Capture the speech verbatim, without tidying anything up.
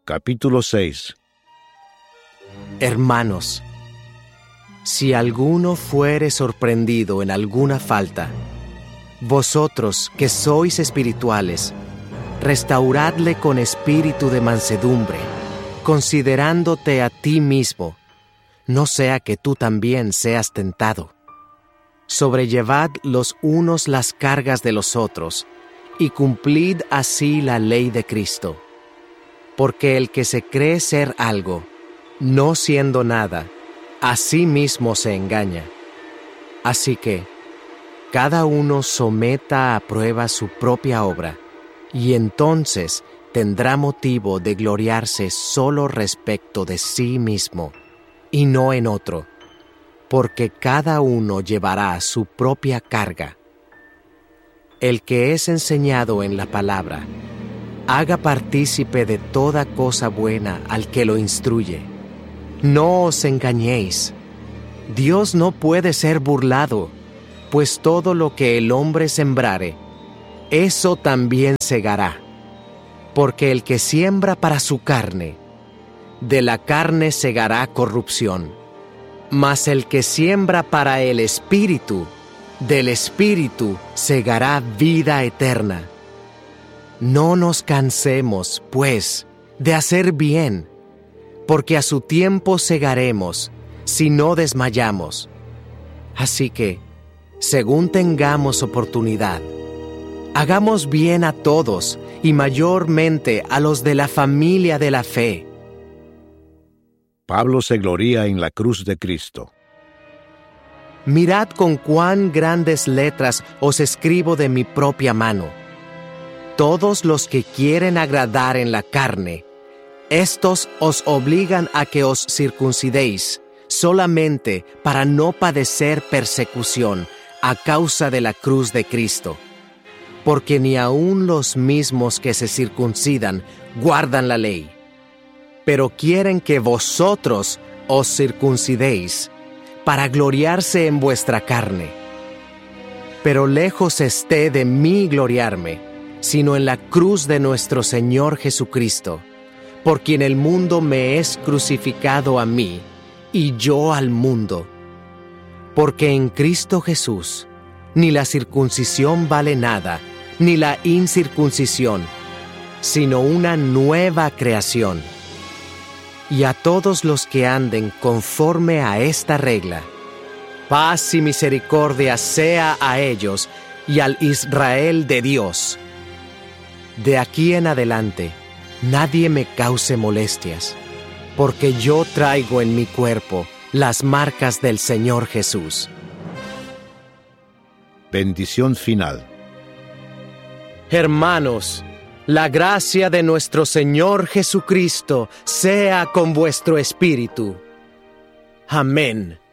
Capítulo seis. Hermanos, si alguno fuere sorprendido en alguna falta, vosotros que sois espirituales, restauradle con espíritu de mansedumbre, considerándote a ti mismo, no sea que tú también seas tentado. Sobrellevad los unos las cargas de los otros, y cumplid así la ley de Cristo. Porque el que se cree ser algo, no siendo nada, a sí mismo se engaña. Así que, cada uno someta a prueba su propia obra, y entonces tendrá motivo de gloriarse solo respecto de sí mismo, y no en otro, porque cada uno llevará su propia carga. El que es enseñado en la palabra, haga partícipe de toda cosa buena al que lo instruye. No os engañéis. Dios no puede ser burlado, pues todo lo que el hombre sembrare, eso también segará. Porque el que siembra para su carne, de la carne segará corrupción. Mas el que siembra para el Espíritu, del Espíritu segará vida eterna. No nos cansemos, pues, de hacer bien, porque a su tiempo segaremos, si no desmayamos. Así que, según tengamos oportunidad, hagamos bien a todos, y mayormente a los de la familia de la fe. Pablo se gloría en la cruz de Cristo. Mirad con cuán grandes letras os escribo de mi propia mano. Todos los que quieren agradar en la carne, estos os obligan a que os circuncidéis, solamente para no padecer persecución a causa de la cruz de Cristo. Porque ni aun los mismos que se circuncidan guardan la ley, pero quieren que vosotros os circuncidéis, para gloriarse en vuestra carne. Pero lejos esté de mí gloriarme, sino en la cruz de nuestro Señor Jesucristo, por quien el mundo me es crucificado a mí, y yo al mundo. Porque en Cristo Jesús, ni la circuncisión vale nada, ni la incircuncisión, sino una nueva creación. Y a todos los que anden conforme a esta regla, paz y misericordia sea a ellos y al Israel de Dios. De aquí en adelante, nadie me cause molestias, porque yo traigo en mi cuerpo las marcas del Señor Jesús. Bendición final. Hermanos, la gracia de nuestro Señor Jesucristo sea con vuestro espíritu. Amén.